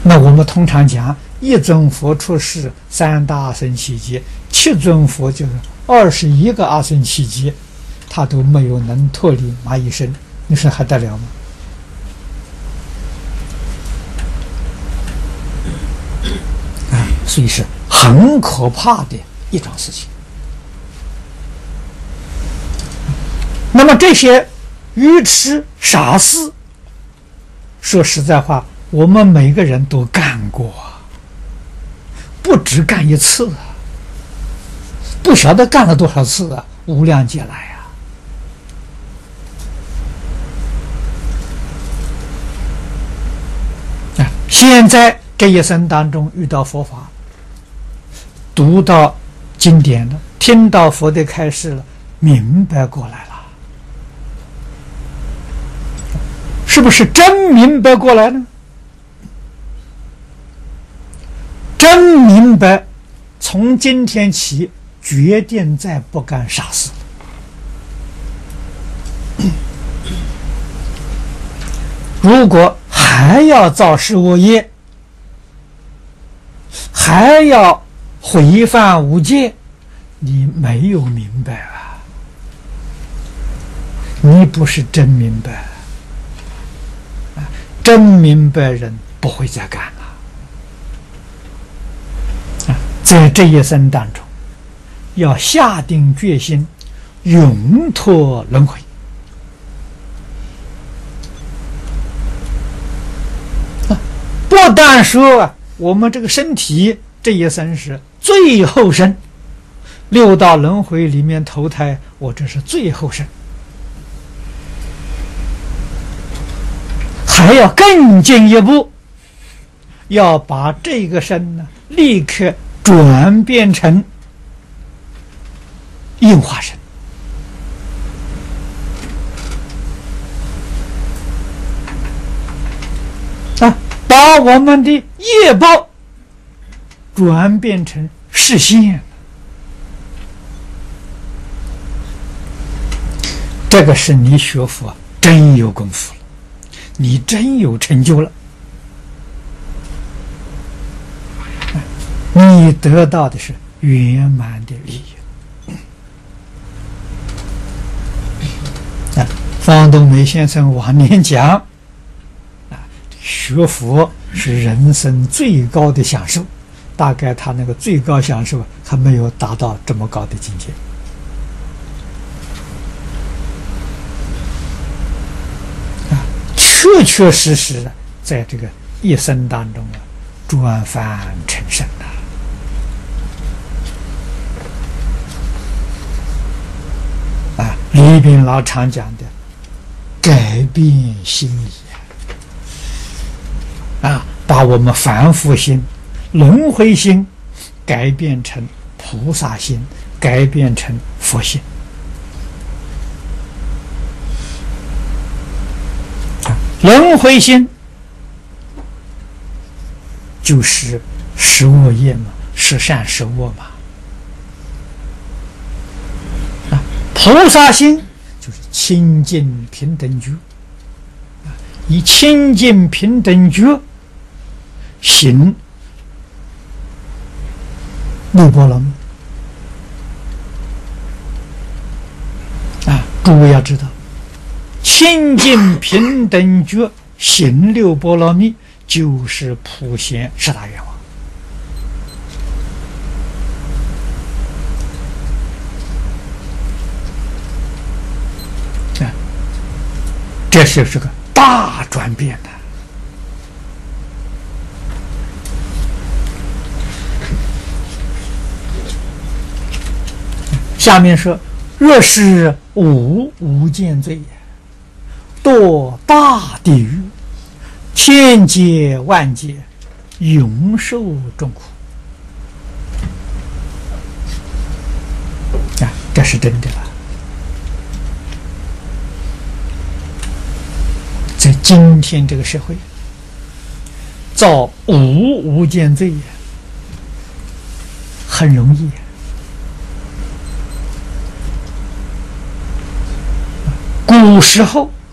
那我们通常讲，一尊佛出世，三大阿僧祇劫，七尊佛就是21个阿僧祇劫，他都没有能脱离蚂蚁身，你说还得了吗？所以是很可怕的一桩事情。那么这些愚痴傻事，说实在话，我们每个人都干过，不止干一次啊，不晓得干了多少次啊，无量劫来啊！现在这一生当中遇到佛法，读到经典了，听到佛的开示了，明白过来了，是不是真明白过来呢？真明白，从今天起决定再不干傻事。如果还要造事恶业，还要毁犯五戒，你没有明白啊，你不是真明白。真明白人不会再干了。在这一生当中，要下定决心，永脱轮回。不但说我们这个身体这一生是最后生，六道轮回里面投胎，我这是最后生，还要更进一步，要把这个身呢立刻转变成应化身。把我们的业报转变成实现，这个是你学佛真有功夫了，你真有成就了，你得到的是圆满的利益。方东梅先生往年讲，学佛是人生最高的享受，大概他那个最高享受还没有达到这么高的境界。确确实实的在这个一生当中转凡成圣李炳老常讲的改变心理把我们凡夫心、轮回心改变成菩萨心，改变成佛心。轮回心就是十恶业嘛，十善十恶嘛。菩萨心就是清净平等觉，以清净平等觉行六波罗蜜诸位要知道，清净平等觉行六波罗蜜就是普贤十大愿望。这就是个大转变的。下面说，若是无间罪，堕大地狱，千劫万劫，永受重苦。这是真的了。在今天这个社会，造无间罪很容易。古时候